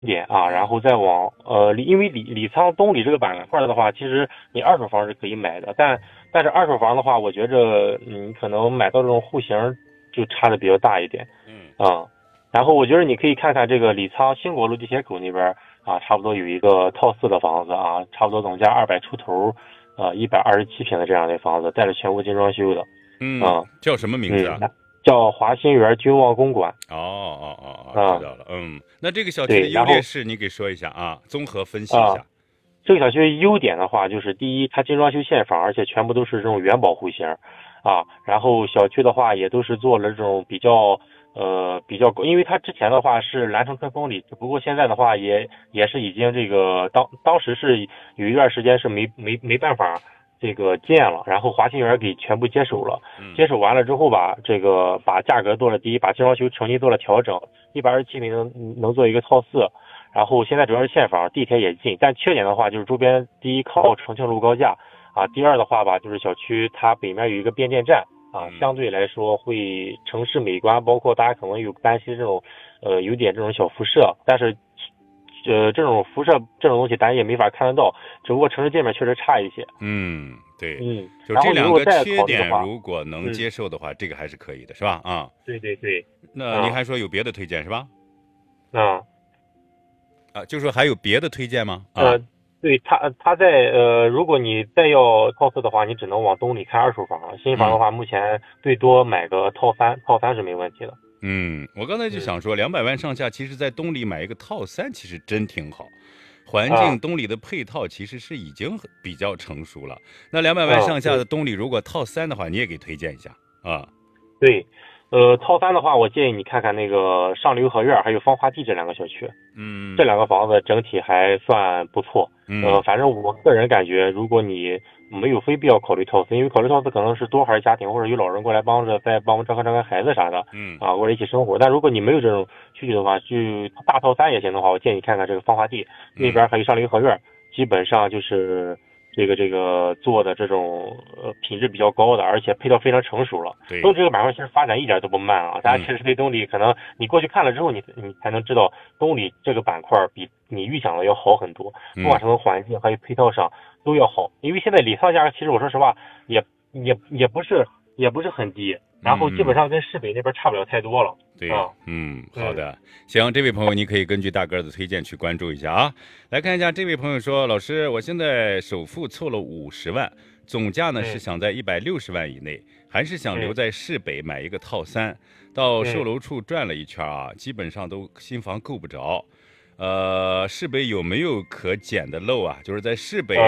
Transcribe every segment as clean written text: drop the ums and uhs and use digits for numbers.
点啊，然后再往因为李沧东里这个板块的话，其实你二手房是可以买的，但是二手房的话，我觉着可能买到这种户型就差的比较大一点。 嗯啊，然后我觉得你可以看看这个李沧兴国路地铁口那边啊，差不多有一个套四的房子啊，差不多总价200出头，127平的这样的房子，带着全屋精装修的。 嗯， 啊， 叫什么名字啊？ 叫华新园君旺公馆。 知啊， 道了。那这个小区的对， 优然后劣势你给说一下啊，综合分析一啊， 下。 这个小区优点的话，就是第一，它精装修现房，而且全部都是这种元宝户型啊。然后小区的话，也都是做了这种比较高，因为它之前的话是蓝城春风里，只不过现在的话也是已经这个当时是有一段时间是没办法这个建了，然后华新园给全部接手了。接手完了之后吧，这个把价格做了第一，把精装修重新做了调整，127平能做一个套四。然后现在主要是现房，地铁也近，但缺点的话就是周边第一靠重庆路高架啊，第二的话吧就是小区它北面有一个变电站啊，相对来说会城市美观，包括大家可能有担心这种有点这种小辐射，但是这种辐射这种东西咱也没法看得到，只不过城市界面确实差一些。 对，就然后你如果这两个再考虑的缺点， 话， 如果能接受的话，这个还是可以的，是吧？啊， 对对对。 那您还说有别的推荐是吧？ 啊。 就说还有别的推荐吗？ 对，他在如果你再要套四的话，你只能往东里看二手房，新房的话，目前最多买个套三，套三是没问题的。 我刚才就想说，200万上下，其实在东里买一个套三，其实真挺好。环境东里的配套其实是已经比较成熟了。那200万上下的东里，如果套三的话，你也给推荐一下啊。 对，套三的话，我建议你看看那个上流合院还有芳华地这两个小区。这两个房子整体还算不错。反正我个人感觉，如果你没有非必要考虑套四，因为考虑套四可能是多孩家庭或者有老人过来帮着再帮我们照看孩子啥的，或者一起生活。但如果你没有这种需求的话，就大套三也行的话，我建议看看这个芳华地那边还有上流合院，基本上就是这个做的这种品质比较高的，而且配套非常成熟了。东这个板块其实发展一点都不慢啊，大家其实对东里可能你过去看了之后，你才能知道东里这个板块比你预想的要好很多，不管是从环境还有配套上都要好。因为现在理仓价格其实我说实话也不是很低，然后基本上跟市北那边差不了太多了。 对，好的，行，这位朋友你可以根据大哥的推荐去关注一下啊。来看一下，这位朋友说，老师，我现在首付凑了50万，总价呢是想在160万以内，还是想留在市北买一个套三，到售楼处转了一圈啊，基本上都新房够不着。市北有没有可捡的漏啊？就是在市北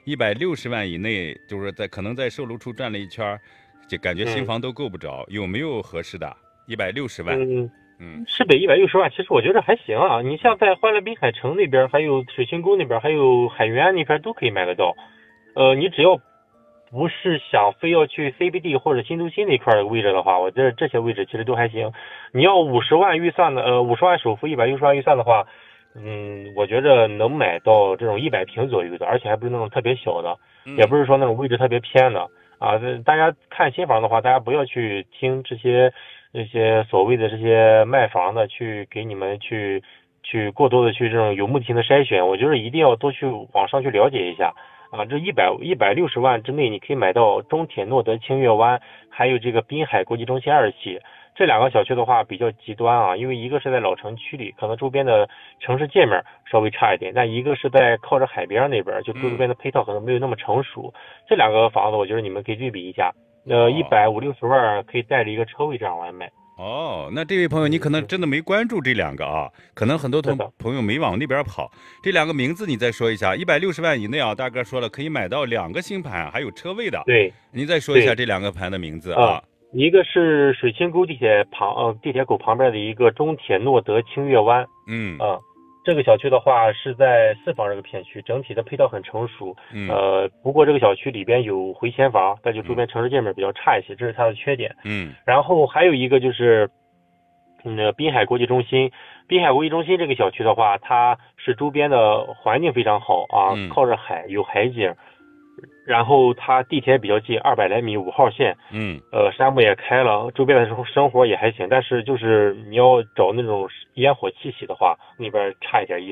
160万以内，就是可能在售楼处转了一圈，就感觉新房都够不着，有没有合适的？160万。 市北160万，其实我觉得还行啊。你像在欢乐滨海城那边，还有水清宫那边，还有海源那边都可以买得到。你只要不是想非要去 CBD 或者新都心那块的位置的话，我觉得这些位置其实都还行。你要50万预算的，50万首付160万预算的话，我觉着能买到这种100平左右的，而且还不是那种特别小的，也不是说那种位置特别偏的啊。大家看新房的话，大家不要去听这些所谓的这些卖房的去给你们去过多的去这种有目的性的筛选，我觉得一定要多去网上去了解一下啊。这160万之内，你可以买到中铁诺德清月湾，还有这个滨海国际中心2期。这两个小区的话比较极端啊，因为一个是在老城区里，可能周边的城市界面稍微差一点，但一个是在靠着海边那边，就周边的配套可能没有那么成熟。这两个房子我觉得你们可以对比一下，150-160万可以带着一个车位这样来买。 那这位朋友你可能真的没关注这两个啊，可能很多朋友没往那边跑。这两个名字你再说一下，160万以内啊，大哥说了可以买到2个新盘，还有车位的。 对， 您再说一下这两个盘的名字啊。 一个是水清沟地铁口旁边的一个中铁诺德清月湾。这个小区的话是在4房这个片区，整体的配套很成熟。不过这个小区里边有回迁房，但就周边城市界面比较差一些，这是它的缺点。然后还有一个就是滨海国际中心。滨海国际中心这个小区的话，它是周边的环境非常好啊，靠着海，有海景， 然后它地铁比较近，200来米，5号线，山姆也开了，周边的生活也还行，但是就是你要找那种烟火气息的话，那边差一点意思。